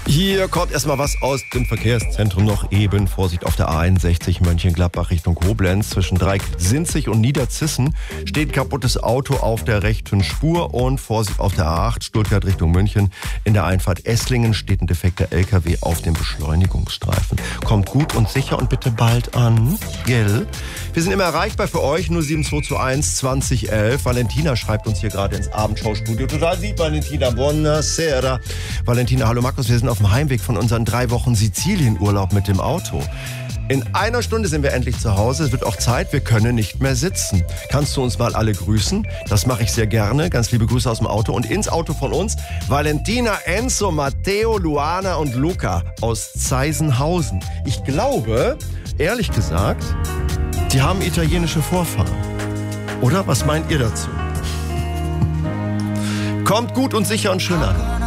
Hier kommt erstmal was aus dem Verkehrszentrum noch eben. Vorsicht auf der A61 Mönchengladbach Richtung Koblenz. Zwischen Dreieck-Sinzig und Niederzissen steht kaputtes Auto auf der rechten Spur. Und Vorsicht auf der A8 Stuttgart Richtung München. In der Einfahrt Esslingen steht ein defekter LKW auf dem Beschleunigungsstreifen. Kommt gut und sicher und bitte bald an. Gell? Wir sind immer erreichbar für euch. 07221 2011. Valentina schreibt uns hier gerade ins Abendschaustudio. Total lieb, Valentina. Buonasera. Valentina, hallo Markus. Wir sind auf dem Heimweg von unseren 3 Wochen Sizilienurlaub mit dem Auto. In einer Stunde sind wir endlich zu Hause. Es wird auch Zeit, wir können nicht mehr sitzen. Kannst du uns mal alle grüßen? Das mache ich sehr gerne. Ganz liebe Grüße aus dem Auto. Und ins Auto von uns Valentina, Enzo, Matteo, Luana und Luca aus Zeisenhausen. Ich glaube, ehrlich gesagt, die haben italienische Vorfahren. Oder? Was meint ihr dazu? Kommt gut und sicher und schön an.